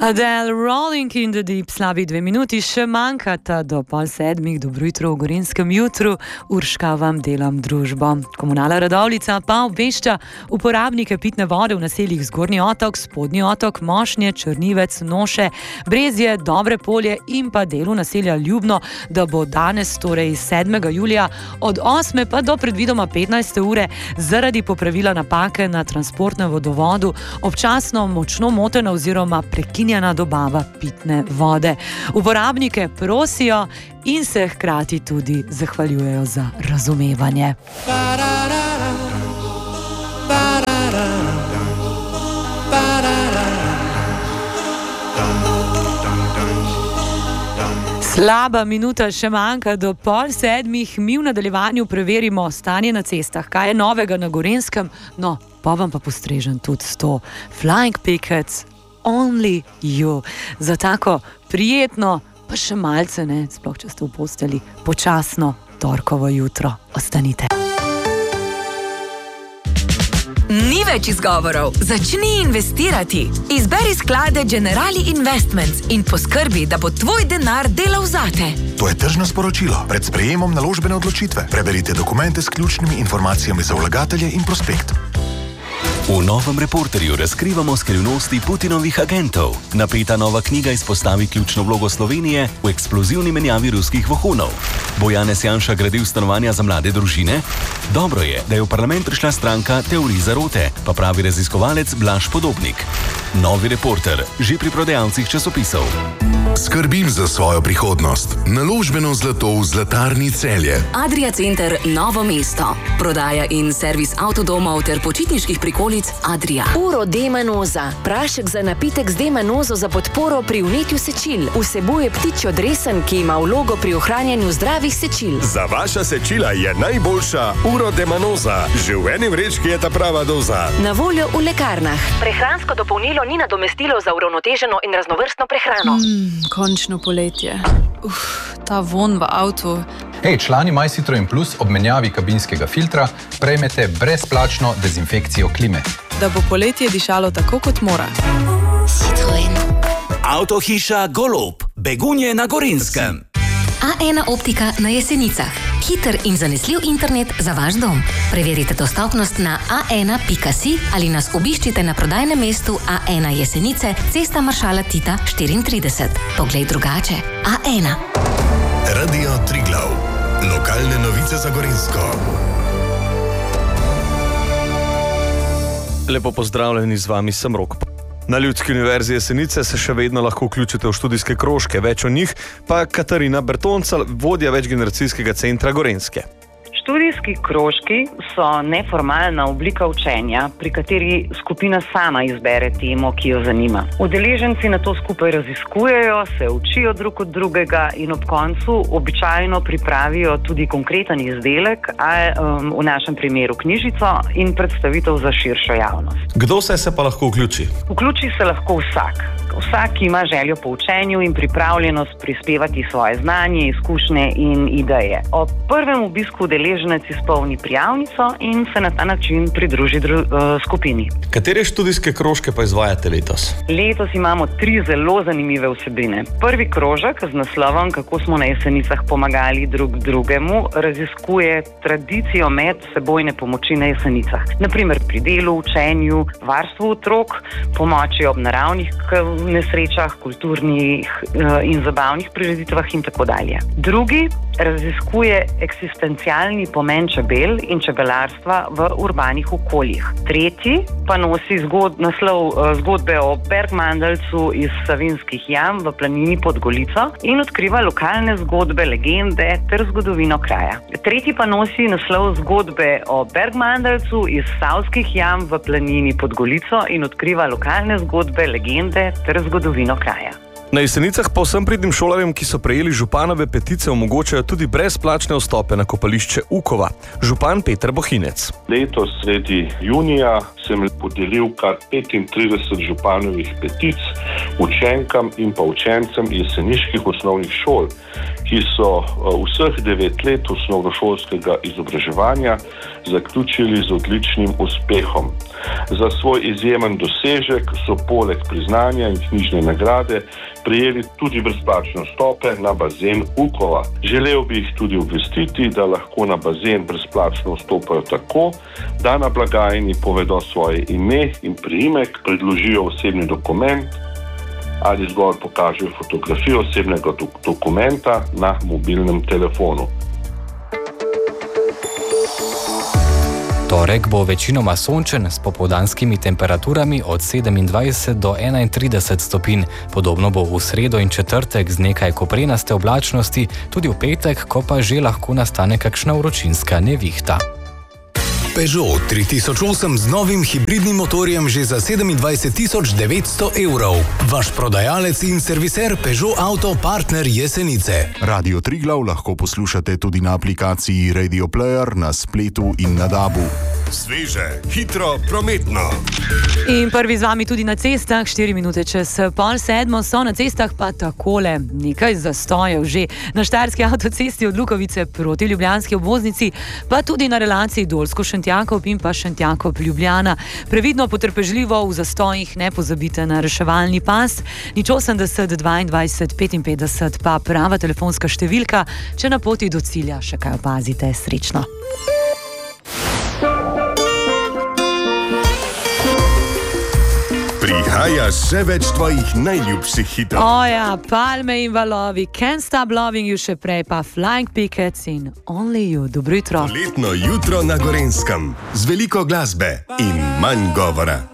Adele, Rolling in the Deep, slabi 2 minuti, še manjkata do 6:30, dobro jutro v Gorenjskem jutru, Urška vam delam družbo. Komunala Radovljica pa obvešča uporabnike pitne vode v naseljih Zgornji Otok, Spodnji Otok, Mošnje, Črnivec, Noše, Brezje, Dobre Polje in pa delu naselja Ljubno, da bo danes, torej 7. julija, od 8. pa do predvidoma 15. ure zaradi popravila napake na transportnem vodovodu občasno močno motena oziroma prekinjena dobava pitne vode. Uporabnike prosijo in se hkrati tudi zahvaljujejo za razumevanje. Slaba minuta še manjka do 6:30. Mi v nadaljevanju preverimo stanje na cestah, kaj je novega na Gorenjskem, no, pa vam pa postrežem tudi s to Flying Pickets, Only You, za tako prijetno, pa še malce, ne, sploh če ste v posteli, počasno torkovo jutro. Ostanite. Ni več izgovorov, začni investirati. Izberi sklade Generali Investments in poskrbi, da bo tvoj denar delal zate. To je tržno sporočilo. Pred sprejemom naložbene odločitve preberite dokumente s ključnimi informacijami za vlagatelje in prospekt. V novem Reporterju razkrivamo skrivnosti Putinovih agentov. Napeta nova knjiga izpostavi ključno vlogo Slovenije v eksplozivni menjavi ruskih vohunov. Bo Janez Janša gradil stanovanja za mlade družine? Dobro je, da je v parlament prišla stranka Teorij zarote, pa pravi raziskovalec Blaž Podobnik. Novi Reporter, že pri prodajalcih časopisov. Skrbim za svojo prihodnost. Naložbeno zlato v Zlatarni Celje. Adria Center Novo mesto. Prodaja in servis avtodomov ter počitniških prikolic Adria. Uro D-manoza. Prašek za napitek z D-manozo za podporo pri vnetju sečil. Vsebuje ptičjo dresen, ki ima vlogo pri ohranjanju zdravih sečil. Za vaša sečila je najboljša Uro D-manoza. Že v eni vrečki je ta prava doza. Na voljo v lekarnah. Prehransko dopolnilo ni nadomestilo za uravnoteženo in raznovrstno prehrano. Končno poletje. Ta von v avtu. Hej, člani MyCitroen Plus ob menjavi kabinskega filtra prejmete brezplačno dezinfekcijo klime. Da bo poletje dišalo tako, kot mora. Citroen. Avtohiša Golob. Begunje na Gorenjskem. A1 optika na Jesenicah. Hiter in zanesljiv internet za vaš dom. Preverite dostopnost na a1.si ali nas obiščite na prodajnem mestu A1 Jesenice, cesta Maršala Tita 34. Poglej drugače. A1. Radio Triglav. Lokalne novice za Gorenjsko. Lepo pozdravljeni, z vami sem Rok. Na Ljudski univerzi Jesenice se še vedno lahko vključite v študijske krožke, več o njih pa Katarina Bertoncelj, vodja večgeneracijskega centra Gorenjske. Študijski krožki so neformalna oblika učenja, pri kateri skupina sama izbere temo, ki jo zanima. Udeleženci na to skupaj raziskujejo, se učijo drug od drugega in ob koncu običajno pripravijo tudi konkreten izdelek, v našem primeru knjižico in predstavitev za širšo javnost. Kdo vse se pa lahko vključi? Vključi se lahko vsak. Vsak, ki ima željo po učenju in pripravljenost prispevati svoje znanje, izkušnje in ideje. Ob prvem obisku udeleženec izpolni prijavnico in se na ta način pridruži skupini. Katere študijske krožke pa izvajate letos? Letos imamo 3 zelo zanimive vsebine. Prvi krožek z naslovom Kako smo na Jesenicah pomagali drug drugemu raziskuje tradicijo medsebojne pomoči na Jesenicah. Naprimer pri delu, učenju, varstvu otrok, pomoči ob naravnih nesrečah, kulturnih in zabavnih prireditvah in tako dalje. Drugi raziskuje eksistencialni pomen čebel in čebelarstva v urbanih okoljih. Tretji pa nosi naslov zgodbe o Bergmandeljcu iz Savinjskih jam v planini pod Golico in odkriva lokalne zgodbe, legende ter zgodovino kraja. Tretji pa nosi naslov zgodbe o Bergmandeljcu iz Savskih jam v planini pod Golico in odkriva lokalne zgodbe, legende ter zgodovino kraja. Na Jesenicah pa vsem pridnim šolarjem, ki so prejeli županove petice, omogočajo tudi brezplačne vstope na kopališče Ukova. Župan Peter Bohinec. Letos sredi junija sem podelil kar 35 županovih petic učenkam in pa učencem jeseniških osnovnih šol, ki ki so vseh 9 let osnovnošolskega izobraževanja zaključili z odličnim uspehom. Za svoj izjemen dosežek so poleg priznanja in knjižne nagrade prejeli tudi brezplačne vstope na bazen Ukova. Želel bi jih tudi obvestiti, da lahko na bazen brezplačno vstopajo tako, da na blagajni povedo svoje ime in priimek, predložijo osebni dokument ali zgolj pokažejo fotografijo osebnega dokumenta na mobilnem telefonu. Torek bo večinoma sončen s popoldanskimi temperaturami od 27 do 31 stopinj. Podobno bo v sredo in četrtek z nekaj koprenaste oblačnosti, tudi v petek, ko pa že lahko nastane kakšna vročinska nevihta. Peugeot 3008 z novim hibridnim motorjem že za 27.900 €. Vaš prodajalec in serviser Peugeot Auto Partner Jesenice. Radio Triglav lahko poslušate tudi na aplikaciji Radio Player, na spletu in na DAB-u. Sveže, hitro, prometno. In prvi z vami tudi na cestah, 4 minute čez 6:30 so na cestah pa takole. Nekaj zastojev že na Štajerski avtocesti od Lukovice proti ljubljanski obvoznici, pa tudi na relaciji Dolsko-Šentjakov in pa Šentjakov-Ljubljana. Previdno, potrpežljivo v zastojih, ne pozabite na reševalni pas. 080 22 55 pa prava telefonska številka, če na poti do cilja še kaj opazite. Srečno. Prihaja še več tvojih najljubših hitov. Oja, Palme in valovi, Can't Stop Loving You, še prej pa Flying Pickets in Only You. Dobro jutro. Poletno jutro na Gorenjskem z veliko glasbe in manj govora.